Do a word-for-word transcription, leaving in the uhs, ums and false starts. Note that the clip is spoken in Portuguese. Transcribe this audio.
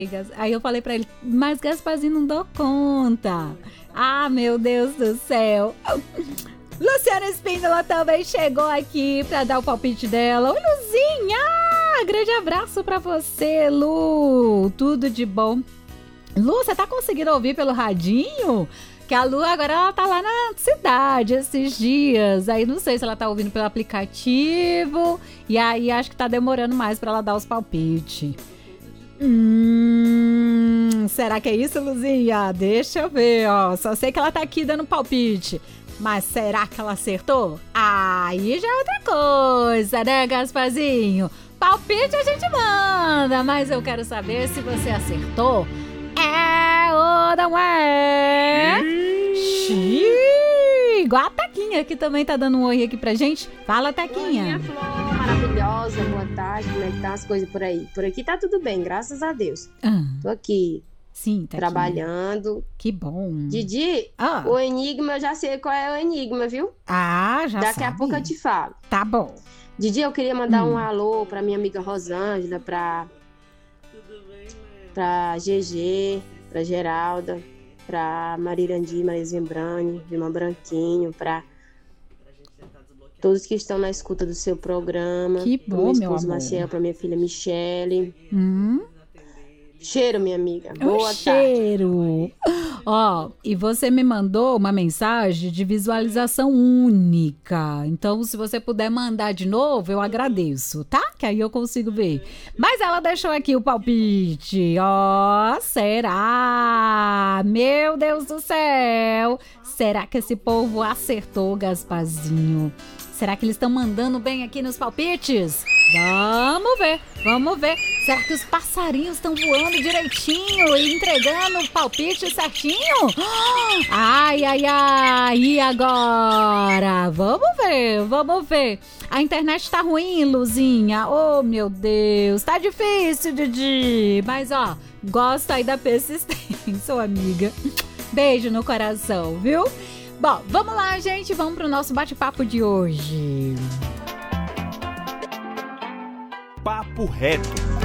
Aí eu falei pra ele, mas Gasparzinho não dou conta. Ah, meu Deus do céu. Luciana Espíndola também chegou aqui pra dar o palpite dela. Oi, Luzinha! Grande abraço pra você, Lu. Tudo de bom. Lu, você tá conseguindo ouvir pelo radinho? Que a Lu agora ela tá lá na cidade esses dias. Aí não sei se ela tá ouvindo pelo aplicativo. E aí acho que tá demorando mais pra ela dar os palpites. Hum, será que é isso, Luzinha? Deixa eu ver, ó. Só sei que ela tá aqui dando palpite. Mas será que ela acertou? Aí já é outra coisa, né, Gasparzinho? Palpite a gente manda, mas eu quero saber se você acertou. É ou não é? Xiii, igual a Taquinha, que também tá dando um oi aqui pra gente. Fala, Taquinha. Oi, minha flor maravilhosa, boa tarde, como é que tá as coisas por aí? Por aqui tá tudo bem, graças a Deus. Ah, Tô aqui sim, Taquinha. trabalhando. Que bom. Didi, Ah. o enigma, eu já sei qual é o enigma, viu? Ah, já Daqui sabe. a pouco eu te falo. Tá bom. Didi, eu queria mandar Hum. um alô pra minha amiga Rosângela, pra, pra G G, pra Geralda, pra Marirandi, Maria Zembrani, irmã Branquinho, pra todos que estão na escuta do seu programa. Que pro bom, meu meu esposo amor. Maciel, pra minha filha Michele. Hum. Cheiro, minha amiga. Um Boa tarde. cheiro. Ó, e você me mandou uma mensagem de visualização única. Então, se você puder mandar de novo, eu agradeço, tá? Que aí eu consigo ver. Mas ela deixou aqui o palpite. Ó, será? Meu Deus do céu. Será que esse povo acertou, Gasparzinho? Será que eles estão mandando bem aqui nos palpites? Vamos ver, vamos ver. Será que os passarinhos estão voando direitinho e entregando o palpite certinho? Ai, ai, ai, e agora? Vamos ver, vamos ver. A internet tá ruim, Luzinha. Oh, meu Deus, tá difícil, Didi. Mas, ó, gosto aí da persistência, amiga. Beijo no coração, viu? Bom, vamos lá, gente. Vamos pro nosso bate-papo de hoje. Papo reto.